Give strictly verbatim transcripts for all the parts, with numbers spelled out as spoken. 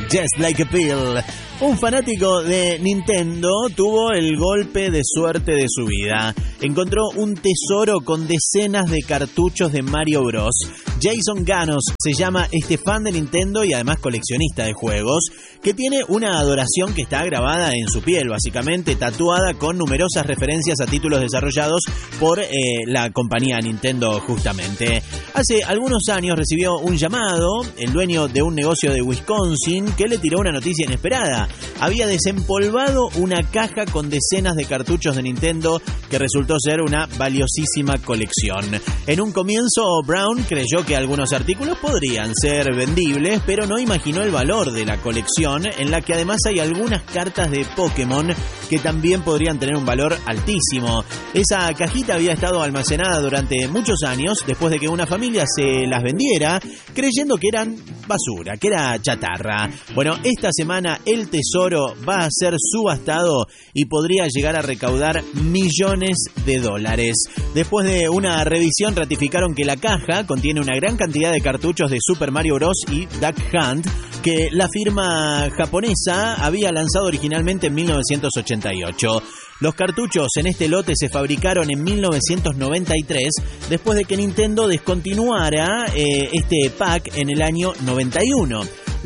Just Like a Pill. Un fanático de Nintendo tuvo el golpe de suerte de su vida. Encontró un tesoro con decenas de cartuchos de Mario Bros. Jason Ganos se llama este fan de Nintendo y además coleccionista de juegos, que tiene una adoración que está grabada en su piel, básicamente tatuada con numerosas referencias a títulos desarrollados por eh, la compañía Nintendo justamente. Hace algunos años recibió un llamado, el dueño de un negocio de Wisconsin, que le tiró una noticia inesperada. Había desempolvado una caja con decenas de cartuchos de Nintendo que resultó ser una valiosísima colección. En un comienzo, Brown creyó que algunos artículos podrían ser vendibles, pero no imaginó el valor de la colección, en la que además hay algunas cartas de Pokémon que también podrían tener un valor altísimo. Esa cajita había estado almacenada durante muchos años después de que una familia se las vendiera, creyendo que eran basura, que era chatarra. Bueno, esta semana el tesoro va a ser subastado y podría llegar a recaudar millones de dólares. Después de una revisión ratificaron que la caja contiene una gran cantidad de cartuchos de Super Mario Bros. Y Duck Hunt, que la firma japonesa había lanzado originalmente en mil novecientos ochenta y ocho. Los cartuchos en este lote se fabricaron en mil novecientos noventa y tres, después de que Nintendo descontinuara eh, este pack en el año noventa y uno.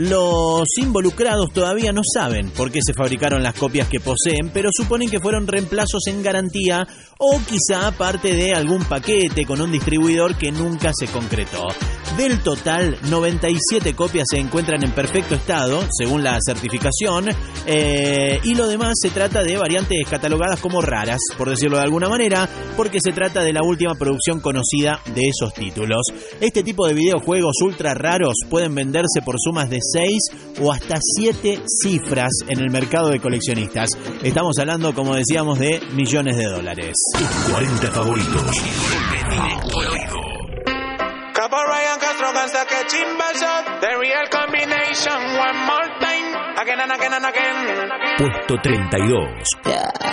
Los involucrados todavía no saben por qué se fabricaron las copias que poseen, pero suponen que fueron reemplazos en garantía o quizá parte de algún paquete con un distribuidor que nunca se concretó. Del total, noventa y siete copias se encuentran en perfecto estado, según la certificación, eh, y lo demás se trata de variantes catalogadas como raras, por decirlo de alguna manera, porque se trata de la última producción conocida de esos títulos. Este tipo de videojuegos ultra raros pueden venderse por sumas de seis o hasta siete cifras en el mercado de coleccionistas. Estamos hablando, como decíamos, de millones de dólares. Tus cuarenta favoritos. Capo Ryan Castro gangsta que chimba shot. The real combination one more time. Again and again and again. Puesto treinta y dos.